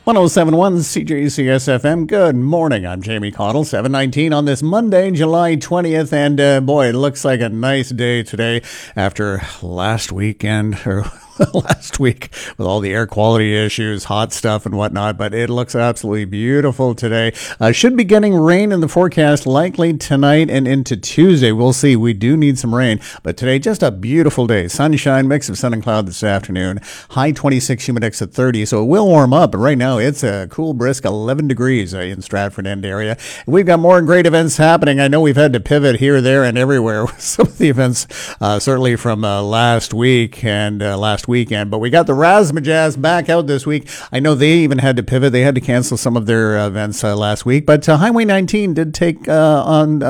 1071 CJCS FM. Good morning. I'm Jamie Connell, 7:19 on this Monday, July 20th. And boy, it looks like a nice day today after last weekend, or last week with all the air quality issues, hot stuff and whatnot, but it looks absolutely beautiful today. Should be getting rain in the forecast likely tonight and into Tuesday. We'll see. We do need some rain, but today just a beautiful day. Sunshine, mix of sun and cloud this afternoon. High 26, humidex at 30, so it will warm up, but right now it's a cool, brisk 11 degrees in Stratford End area. We've got more great events happening. I know we've had to pivot here, there, and everywhere with some of the events, certainly from last week and last weekend, but we got the Razzmatazz back out this week. I know they even had to pivot. They had to cancel some of their events last week, but Highway 19 did take get on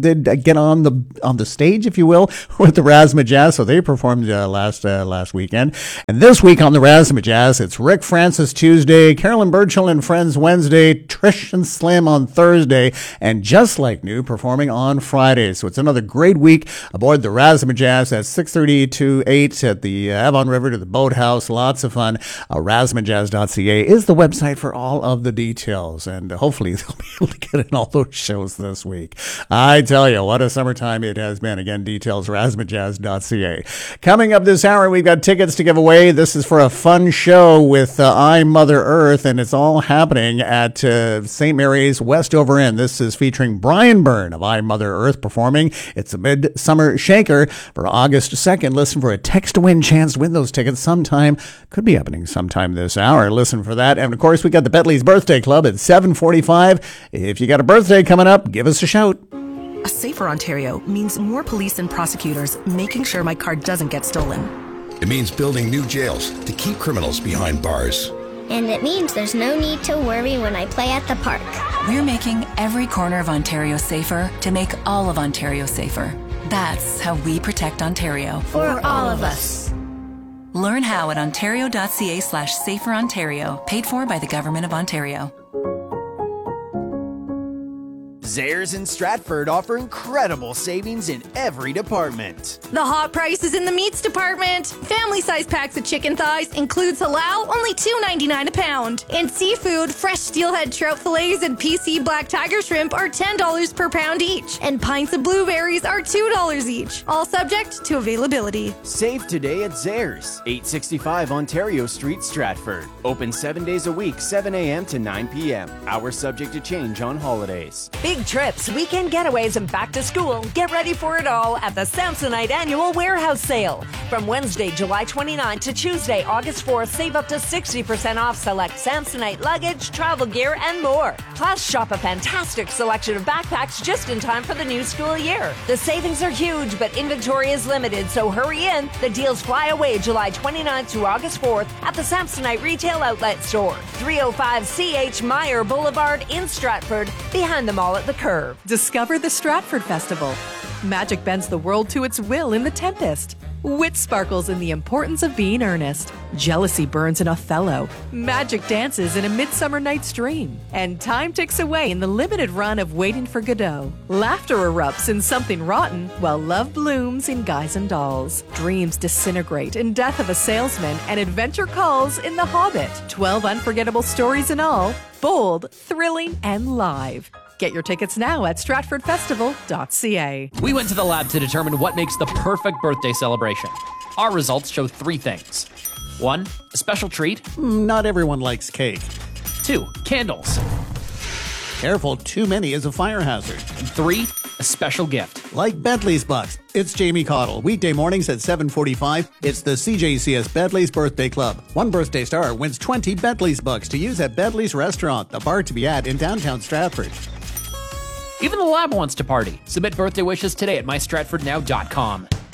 the stage, if you will, with the Razzmatazz. So they performed last weekend, and this week on the Razzmatazz, it's Rick Francis Tuesday, Carolyn Burchill and Friends Wednesday, Trish and Slim on Thursday, and Just Like New performing on Friday. So it's another great week aboard the Razzmatazz at 6:30 to 8 at the Avon River to the Boathouse. Lots of fun. Razzmatazz.ca is the website for all of the details, and hopefully they'll be able to get in all those shows this week. I tell you, what a summertime it has been. Again, details, Razzmatazz.ca. Coming up this hour, we've got tickets to give away. This is for a fun show with I, Mother Earth, and it's all happening at St. Mary's Westover Inn. This is featuring Brian Byrne of I, Mother Earth performing. It's a midsummer shaker for August 2nd. Listen for a text-to-win chance to win those tickets sometime. Could be happening sometime this hour. Listen for that. And of course, we got the Bentley's Birthday Club at 7:45. If you got a birthday coming up, give us a shout. A safer Ontario means more police and prosecutors making sure my car doesn't get stolen. It means building new jails to keep criminals behind bars. And it means there's no need to worry when I play at the park. We're making every corner of Ontario safer to make all of Ontario safer. That's how we protect Ontario. For all of us. Learn how at ontario.ca/saferontario, paid for by the Government of Ontario. Zehrs in Stratford offer incredible savings in every department. The hot prices in the meats department. Family-size packs of chicken thighs includes halal, only $2.99 a pound. And seafood, fresh steelhead trout fillets and PC black tiger shrimp are $10 per pound each. And pints of blueberries are $2 each. All subject to availability. Save today at Zehrs, 865 Ontario Street, Stratford. Open 7 days a week, 7 a.m. to 9 p.m. Hours subject to change on holidays. Big trips, weekend getaways, and back to school. Get ready for it all at the Samsonite Annual Warehouse Sale. From Wednesday, July 29 to Tuesday, August 4th, save up to 60% off select Samsonite luggage, travel gear, and more. Plus, shop a fantastic selection of backpacks just in time for the new school year. The savings are huge, but inventory is limited, so hurry in. The deals fly away July 29th to August 4th at the Samsonite Retail Outlet Store, 305 C.H. Meyer Boulevard in Stratford, behind the mall at the Curve. Discover the Stratford Festival. Magic bends the world to its will in The Tempest. Wit sparkles in the importance of being earnest. Jealousy burns in Othello. Magic dances in A Midsummer Night's Dream. And time ticks away in the limited run of Waiting for Godot. Laughter erupts in Something Rotten, while love blooms in Guys and Dolls. Dreams disintegrate in Death of a Salesman, and adventure calls in The Hobbit. 12 unforgettable stories in all. Bold, thrilling, and live. Get your tickets now at stratfordfestival.ca. We went to the lab to determine what makes the perfect birthday celebration. Our results show 3 things. 1, a special treat. Not everyone likes cake. 2, candles. Careful, too many is a fire hazard. And 3, a special gift. Like Bentley's Bucks. It's Jamie Cottle. Weekday mornings at 7:45. It's the CJCS Bentley's Birthday Club. One birthday star wins 20 Bentley's Bucks to use at Bentley's Restaurant, the bar to be at in downtown Stratford. Even the lab wants to party. Submit birthday wishes today at mystratfordnow.com.